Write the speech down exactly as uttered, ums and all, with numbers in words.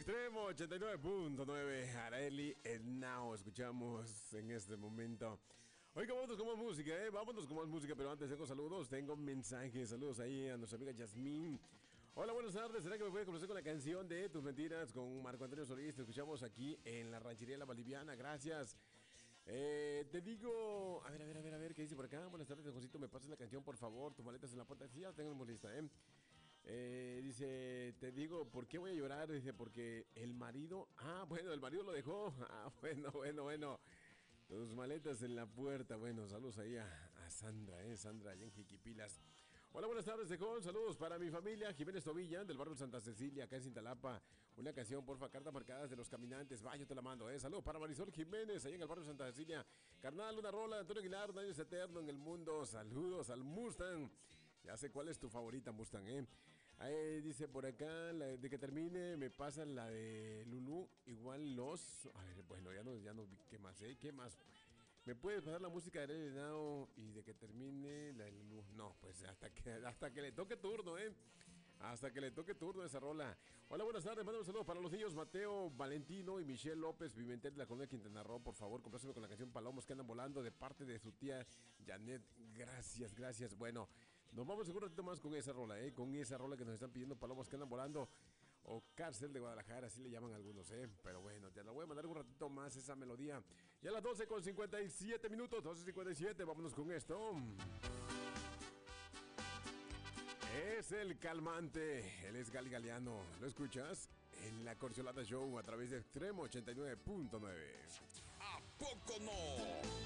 Extremo ochenta y nueve punto nueve, Areli el Now, escuchamos en este momento. Oiga, vámonos con más música, ¿eh? Vámonos con más música, pero antes tengo saludos, tengo mensajes, saludos ahí a nuestra amiga Yasmín. Hola, buenas tardes, ¿será que me puede conocer con la canción de Tus Mentiras con Marco Antonio Solís? Te escuchamos aquí en la ranchería La Valdiviana, gracias. Eh, te digo, a ver, a ver, a ver, a ver, ¿qué dice por acá? Buenas tardes, Josito, me pasas la canción, por favor, tus maletas en la puerta. Sí, ya la tengo lista, ¿eh? Eh, dice, te digo, ¿por qué voy a llorar? Dice, porque el marido... Ah, bueno, el marido lo dejó. Ah, bueno, bueno, bueno. Tus maletas en la puerta. Bueno, saludos ahí a, a Sandra, ¿eh? Sandra, allá en Jiquipilas. Hola, buenas tardes, Tejón. Saludos para mi familia, Jiménez Tobilla, del barrio Santa Cecilia, acá en Cintalapa. Una canción, porfa, cartas marcadas de los caminantes. Va, yo te la mando, ¿eh? Saludos para Marisol Jiménez, allá en el barrio Santa Cecilia. Carnal, una rola, Antonio Aguilar, nadie es eterno en el mundo. Saludos al Mustang. Ya sé cuál es tu favorita, Mustang, ¿eh? Ahí dice por acá, la de que termine, me pasa la de Lulú, igual los... A ver, bueno, ya no, ya no vi qué más, ¿eh? ¿Qué más? ¿Me puedes pasar la música de Arely Now y de que termine la de Lulú? No, pues hasta que, hasta que le toque turno, ¿eh? Hasta que le toque turno esa rola. Hola, buenas tardes, mando un saludo para los niños Mateo, Valentino y Michelle López Pimentel de la colonia Quintana Roo. Por favor, compláceme con la canción Palomos que andan volando de parte de su tía Janet. Gracias, gracias. Bueno, nos vamos un ratito más con esa rola, ¿eh? Con esa rola que nos están pidiendo, Palomos que andan volando. O Cárcel de Guadalajara, así le llaman algunos, ¿eh? Pero bueno, te la voy a mandar un ratito más esa melodía. Ya a las doce con cincuenta y siete minutos, doce cincuenta y siete, vámonos con esto. Es el calmante, él es Gali Galeano. ¿Lo escuchas? En la Corcholata Show a través de Extremo ochenta y nueve punto nueve. ¿A poco no?